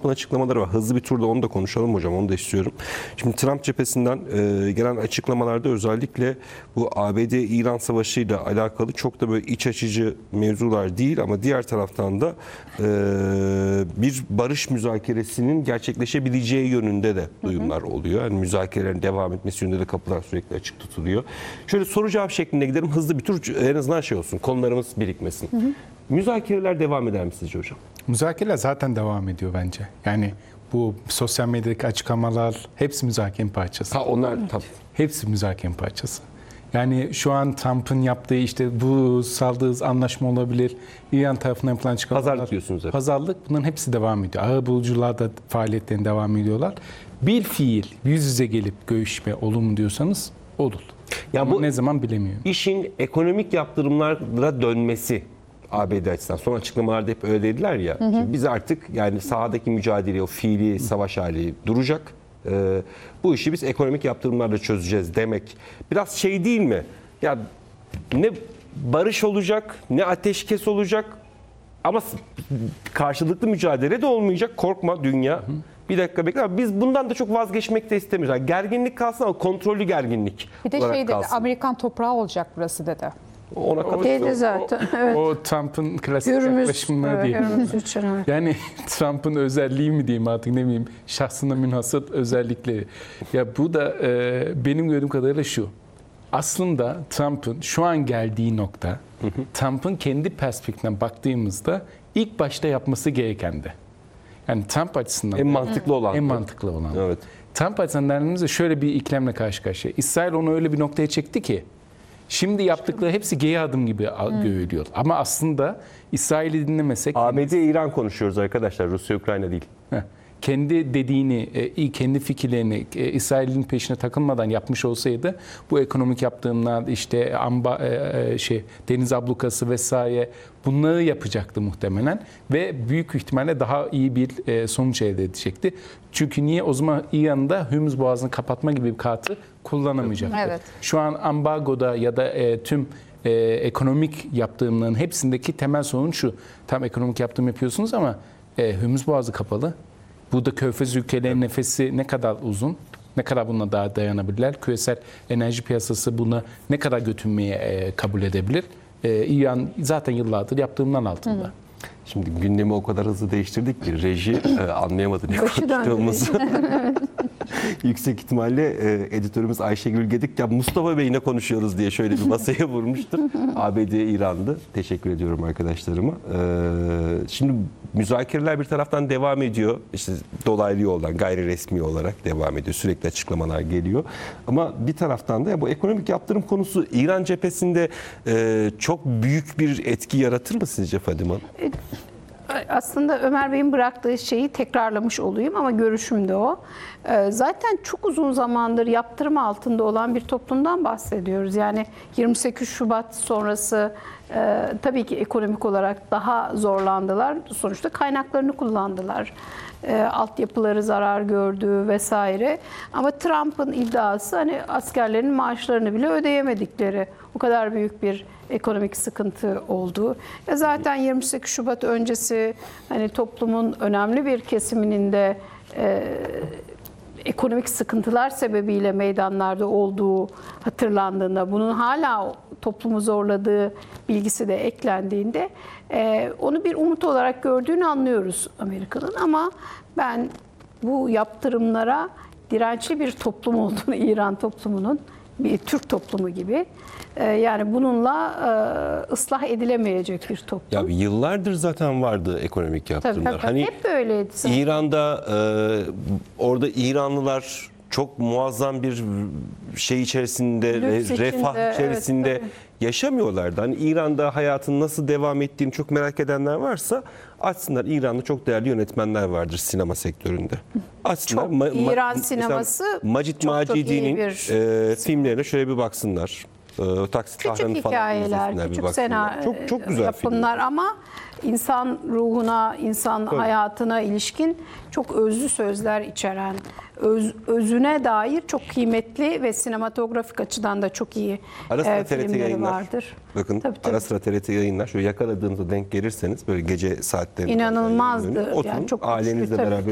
Trump'ın açıklamaları var. Hızlı bir turda onu da konuşalım hocam, onu da istiyorum. Şimdi Trump cephesinden gelen açıklamalarda özellikle bu ABD-İran savaşıyla alakalı çok da böyle iç açıcı mevzular değil ama diğer taraftan da bir barış müzakeresinin gerçekleşebileceği yönünde de duyumlar oluyor. Yani müzakerelerin devam etmesi yönünde de kapılar sürekli açık tutuluyor. Şöyle soru cevap şeklinde gidelim. Hızlı bir tur, en azından şey olsun, konularımız birikmesin. Müzakereler devam eder mi sizce hocam? Müzakereler zaten devam ediyor bence. Yani bu sosyal medyadaki açıklamalar hepsi müzakerenin parçası. Ha, onlar tabii. Hepsi müzakerenin parçası. Yani şu an Trump'ın yaptığı işte bu saldığımız anlaşma olabilir. İran tarafından yapılan açıklamalar. Pazarlık diyorsunuz hep. Pazarlık, bunların hepsi devam ediyor. Ağır bulucular da faaliyetlerine devam ediyorlar. Bir fiil yüz yüze gelip görüşme olur mu diyorsanız olur. Ya ama bu ne zaman bilemiyorum. İşin ekonomik yaptırımlara dönmesi ABD açısından. Son açıklamalarda hep öyle dediler ya. Şimdi biz artık yani sahadaki mücadele, o fiili savaş hali duracak. Bu işi biz ekonomik yaptırımlarla çözeceğiz demek. Biraz şey değil mi? Ya ne barış olacak, ne ateşkes olacak ama karşılıklı mücadele de olmayacak. Korkma dünya. Bir dakika bekle. Biz bundan da çok vazgeçmek de istemiyoruz. Yani gerginlik kalsın ama kontrollü gerginlik Bir de olarak şey dedi, kalsın. Amerikan toprağı olacak burası dedi. Ona Dedi zaten. Evet. O Trump'ın klasik Hürmüz, yaklaşımları değil. Hürmüz için, evet. Yani Trump'ın özelliği mi diyeyim artık, ne bileyim, şahsına münhasır özellikleri. Ya bu da benim gördüğüm kadarıyla şu. Aslında Trump'ın şu an geldiği nokta, Trump'ın kendi perspektifinden baktığımızda ilk başta yapması gerekendi. Yani Trump açısından en mantıklı olan. en mantıklı olan. Evet. Trump açısından dendiğimizde şöyle bir iklemle karşı karşıya. İsrail onu öyle bir noktaya çekti ki şimdi yaptıkları hepsi geri adım gibi görülüyor. Ama aslında İsrail'i dinlemesek ABD-İran konuşuyoruz arkadaşlar. Rusya-Ukrayna değil. kendi dediğini, kendi fikirlerini İsrail'in peşine takılmadan yapmış olsaydı bu ekonomik yaptırımlar, işte deniz ablukası vesaire, bunları yapacaktı muhtemelen ve büyük ihtimalle daha iyi bir sonuç elde edecekti. Çünkü niye? O zaman İran'da Hürmüz Boğazı'nı kapatma gibi bir kartı kullanamayacaktı. Evet. Şu an ambargoda ya da tüm ekonomik yaptırımların hepsindeki temel sorun şu. Tam ekonomik yaptırım yapıyorsunuz ama Hürmüz Boğazı kapalı. Burada Körfez ülkelerinin nefesi ne kadar uzun, ne kadar buna daha dayanabilirler? Küresel enerji piyasası buna ne kadar götürmeye kabul edebilir? İran zaten yıllardır yaptığımdan altında. Şimdi gündemi o kadar hızlı değiştirdik ki reji anlayamadı ne Başı döndü. konuştuğumuzu. Yüksek ihtimalle editörümüz Ayşegül Gedik ya Mustafa Bey ne konuşuyoruz diye şöyle bir masaya vurmuştur. ABD İran'dı. Teşekkür ediyorum arkadaşlarıma. Şimdi müzakereler bir taraftan devam ediyor. İşte dolaylı yoldan gayri resmi olarak devam ediyor. Sürekli açıklamalar geliyor. Ama bir taraftan da ya bu ekonomik yaptırım konusu İran cephesinde çok büyük bir etki yaratır mı sizce Fadime Hanım? Aslında Ömer Bey'in bıraktığı şeyi tekrarlamış olayım ama görüşüm de o. Zaten çok uzun zamandır yaptırım altında olan bir toplumdan bahsediyoruz. Yani 28 Şubat sonrası tabii ki ekonomik olarak daha zorlandılar. Sonuçta kaynaklarını kullandılar. Altyapıları zarar gördü vesaire. Ama Trump'ın iddiası hani askerlerin maaşlarını bile ödeyemedikleri, o kadar büyük bir ekonomik sıkıntı oldu. Zaten 28 Şubat öncesi hani toplumun önemli bir kesiminin de ekonomik sıkıntılar sebebiyle meydanlarda olduğu hatırlandığında, bunun hala toplumu zorladığı bilgisi de eklendiğinde onu bir umut olarak gördüğünü anlıyoruz Amerika'nın. Ama ben bu yaptırımlara dirençli bir toplum olduğunu, İran toplumunun bir Türk toplumu gibi, yani bununla ıslah edilemeyecek bir toplum. Ya yıllardır zaten vardı ekonomik yaptırımlar. Tabii, Hani hep böyleydi zaten. İran'da orada İranlılar çok muazzam bir şey içerisinde, Lüks refah içinde, içerisinde evet, tabii. yaşamıyorlardı. Hani İran'da hayatın nasıl devam ettiğini çok merak edenler varsa açsınlar. İran'da çok değerli yönetmenler vardır sinema sektöründe. Açsınlar. Çok. İran mesela sineması Macit çok Macidi'nin iyi bir filmlerine şöyle bir baksınlar. Taksit Küçük Tahran'ı falan hikayeler, izlesinler, bir küçük baksınlar. Çok güzel yapımlar ama insan ruhuna, insan hayatına ilişkin çok özlü sözler içeren, özüne dair çok kıymetli ve sinematografik açıdan da çok iyi Ara sıra TRT filmleri yayınlar. vardır. Bakın Tabii. ara sıra TRT yayınlar. Şöyle yakaladığınızda denk gelirseniz böyle gece saatlerinde. İnanılmazdı. Oturun Yani çok ailenizle güçlü, tabii. beraber